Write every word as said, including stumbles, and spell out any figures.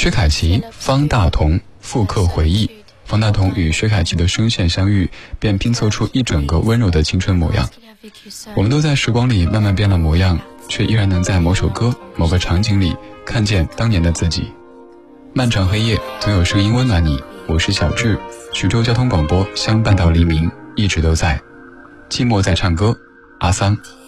薛凯琪、方大同复刻回忆。方大同与薛凯琪的声线相遇，便拼凑出一整个温柔的青春模样。我们都在时光里慢慢变了模样，却依然能在某首歌、某个场景里看见当年的自己。漫长黑夜，总有声音温暖你。我是小智，徐州交通广播相伴到黎明，一直都在。寂寞在唱歌，阿桑。